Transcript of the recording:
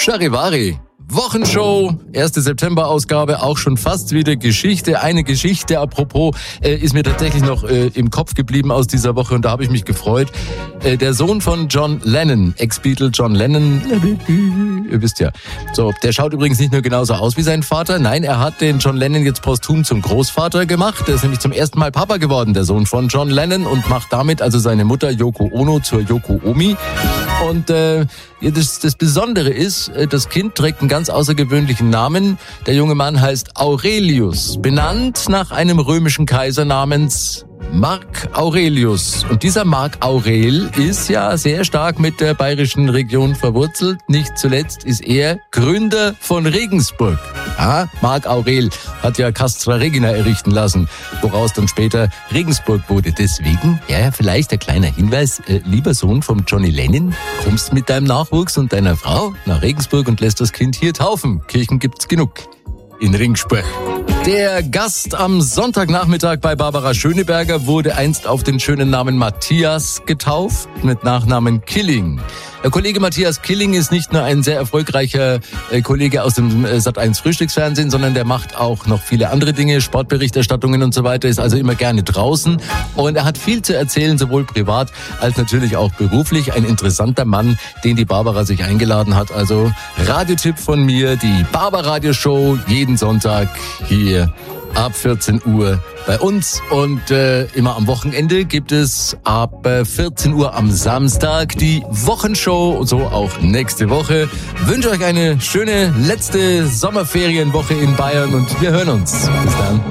Charivari. Wochenshow, 1. September-Ausgabe, auch schon fast wieder Geschichte. Eine Geschichte, apropos, ist mir tatsächlich noch im Kopf geblieben aus dieser Woche und da habe ich mich gefreut. Der Sohn von John Lennon, Ex-Beatle John Lennon, ihr wisst ja. So, der schaut übrigens nicht nur genauso aus wie sein Vater, nein, er hat den John Lennon jetzt posthum zum Großvater gemacht. Der ist nämlich zum ersten Mal Papa geworden, der Sohn von John Lennon, und macht damit also seine Mutter Yoko Ono zur Yoko Omi. Und das Besondere ist, das Kind trägt einen ganz außergewöhnlichen Namen. Der junge Mann heißt Aurelius, benannt nach einem römischen Kaiser namens Marc Aurelius. Und dieser Marc Aurel ist ja sehr stark mit der bayerischen Region verwurzelt. Nicht zuletzt ist er Gründer von Regensburg. Ja, Marc Aurel hat ja Castra Regina errichten lassen, woraus dann später Regensburg wurde. Deswegen, ja, vielleicht ein kleiner Hinweis, lieber Sohn vom Johnny Lennon, kommst mit deinem Nachwuchs und deiner Frau nach Regensburg und lässt das Kind hier taufen. Kirchen gibt's genug in Ringsburg. Der Gast am Sonntagnachmittag bei Barbara Schöneberger wurde einst auf den schönen Namen Matthias getauft, mit Nachnamen Killing. Der Kollege Matthias Killing ist nicht nur ein sehr erfolgreicher Kollege aus dem Sat.1 Frühstücksfernsehen, sondern der macht auch noch viele andere Dinge, Sportberichterstattungen und so weiter, ist also immer gerne draußen. Und er hat viel zu erzählen, sowohl privat als natürlich auch beruflich. Ein interessanter Mann, den die Barbara sich eingeladen hat. Also Radiotipp von mir, die Barbara-Radio-Show, jeden Sonntag hier ab 14 Uhr bei uns, und immer am Wochenende gibt es ab 14 Uhr am Samstag die Wochenshow, so auch nächste Woche. Wünsche euch eine schöne letzte Sommerferienwoche in Bayern und wir hören uns. Bis dann.